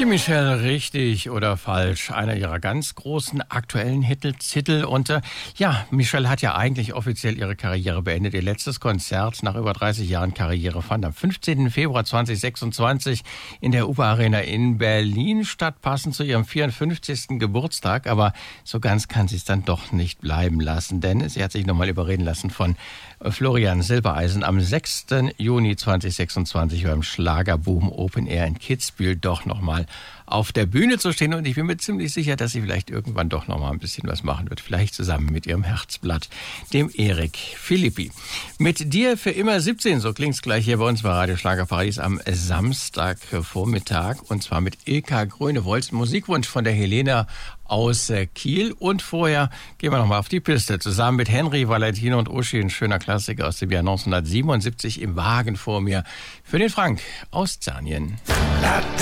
Eddie Michel, richtig oder falsch? Einer ihrer ganz großen aktuellen Titel. Und Michel hat ja eigentlich offiziell ihre Karriere beendet. Ihr letztes Konzert nach über 30 Jahren Karriere fand am 15. Februar 2026 in der UBA Arena in Berlin statt, passend zu ihrem 54. Geburtstag. Aber so ganz kann sie es dann doch nicht bleiben lassen, denn sie hat sich nochmal überreden lassen von Florian Silbereisen am 6. Juni 2026 beim Schlagerboom Open Air in Kitzbühel doch nochmal auf der Bühne zu stehen. Und ich bin mir ziemlich sicher, dass sie vielleicht irgendwann doch nochmal ein bisschen was machen wird. Vielleicht zusammen mit ihrem Herzblatt, dem Erik Philippi. Mit dir für immer 17, so klingt's gleich hier bei uns bei Radio Schlagerparadies am Samstagvormittag. Und zwar mit Ilka Grönewold, Musikwunsch von der Helena aus Kiel. Und vorher gehen wir nochmal auf die Piste. Zusammen mit Henry, Valentino und Uschi, ein schöner Klassiker aus dem Jahr 1977 im Wagen vor mir. Für den Frank aus Zanien.